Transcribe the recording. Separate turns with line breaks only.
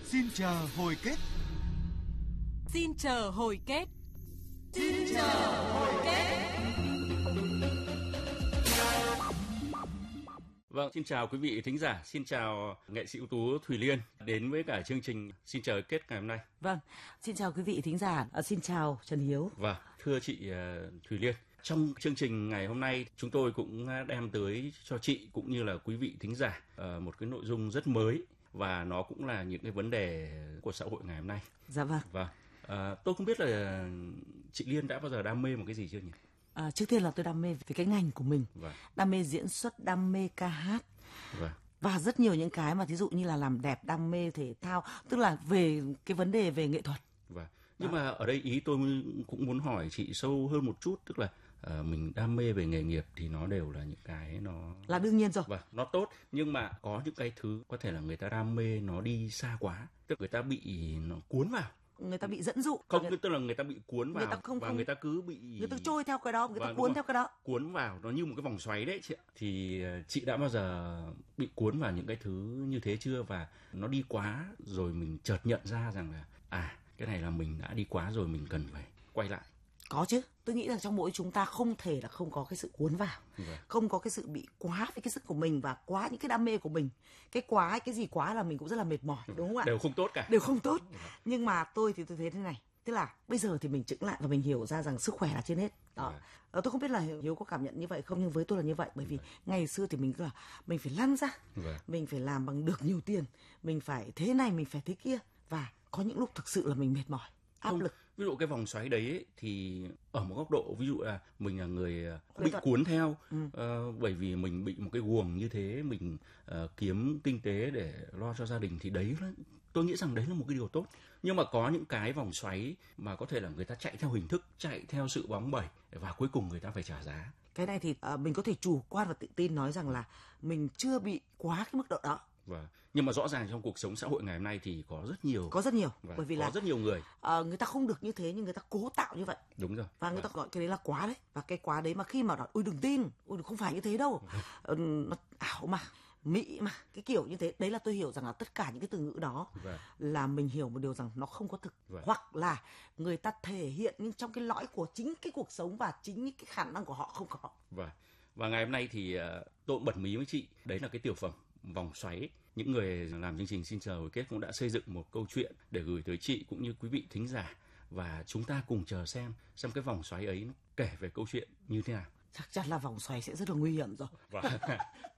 Xin chờ hồi kết.
Xin chờ hồi kết. Xin chờ hồi kết.
Vâng, xin chào quý vị thính giả, xin chào nghệ sĩ ưu tú Thùy Liên đến với cả chương trình Xin chờ hồi kết ngày hôm nay.
Vâng, xin chào quý vị thính giả, xin chào Trần Hiếu.
Vâng, thưa chị Thùy Liên, trong chương trình ngày hôm nay chúng tôi cũng đem tới cho chị cũng như là quý vị thính giả một cái nội dung rất mới và nó cũng là những cái vấn đề của xã hội ngày hôm nay.
Dạ vâng.
Vâng, tôi không biết là chị Liên đã bao giờ đam mê một cái gì chưa nhỉ?
Trước tiên là tôi đam mê về cái ngành của mình,
Vâng.
Đam mê diễn xuất, đam mê ca hát.
Vâng.
Và rất nhiều những cái mà thí dụ như là làm đẹp, đam mê thể thao, tức là về cái vấn đề về nghệ thuật.
Vâng. Nhưng mà ở đây ý tôi cũng muốn hỏi chị sâu hơn một chút, tức là mình đam mê về nghề nghiệp thì nó đều là những cái nó
là đương nhiên rồi.
Vâng, nó tốt, nhưng mà có những cái thứ có thể là người ta đam mê nó đi xa quá, tức người ta bị nó cuốn vào.
Người ta bị dẫn dụ.
Không, tức là người ta bị cuốn vào, người ta cứ bị
người ta trôi theo cái đó, người ta cuốn theo cái đó.
Cuốn vào, nó như một cái vòng xoáy đấy chị ạ. Thì chị đã bao giờ bị cuốn vào những cái thứ như thế chưa? Và nó đi quá rồi mình chợt nhận ra rằng là cái này là mình đã đi quá rồi, mình cần phải quay lại.
Có chứ, tôi nghĩ là trong mỗi chúng ta không thể là không có cái sự cuốn vào, không có cái sự bị quá với cái sức của mình và quá những cái đam mê của mình. Cái gì quá là mình cũng rất là mệt mỏi, đúng không ạ?
Đều không tốt cả.
Đều không tốt. Nhưng mà tôi thì tôi thấy thế này, tức là bây giờ thì mình chững lại và mình hiểu ra rằng sức khỏe là trên hết. Đó. Tôi không biết là Hiếu có cảm nhận như vậy không, nhưng với tôi là như vậy, bởi vì ngày xưa thì mình cứ là mình phải lăn ra, mình phải làm bằng được nhiều tiền, mình phải thế này, mình phải thế kia, và có những lúc thực sự là mình mệt mỏi. Áp lực.
Ví dụ cái vòng xoáy đấy ấy, thì ở một góc độ ví dụ là mình là người bị cuốn theo bởi vì mình bị một cái guồng như thế, mình kiếm kinh tế để lo cho gia đình, thì đấy là, tôi nghĩ rằng đấy là một cái điều tốt. Nhưng mà có những cái vòng xoáy mà có thể là người ta chạy theo hình thức, chạy theo sự bóng bẩy và cuối cùng người ta phải trả giá.
Cái này thì mình có thể chủ quan và tự tin nói rằng là mình chưa bị quá cái mức độ đó.
Nhưng mà rõ ràng trong cuộc sống xã hội ngày hôm nay thì có rất nhiều,
bởi vì
có rất nhiều người
người ta không được như thế nhưng người ta cố tạo như vậy.
Đúng rồi.
Và người ta gọi cái đấy là quá đấy. Và cái quá đấy mà khi mà nói ôi đừng tin, ôi không phải như thế đâu, nó ảo mà, mỹ mà, cái kiểu như thế, đấy là tôi hiểu rằng là tất cả những cái từ ngữ đó là mình hiểu một điều rằng nó không có thực, hoặc là người ta thể hiện nhưng trong cái lõi của chính cái cuộc sống và chính những cái khả năng của họ không có.
Và ngày hôm nay thì tôi bật mí với chị, đấy là cái tiểu phẩm Vòng Xoáy. Những người làm chương trình Xin chờ hồi kết cũng đã xây dựng một câu chuyện để gửi tới chị cũng như quý vị thính giả, và chúng ta cùng chờ xem cái vòng xoáy ấy nó kể về câu chuyện như thế nào.
Chắc chắn là vòng xoáy sẽ rất là nguy hiểm rồi.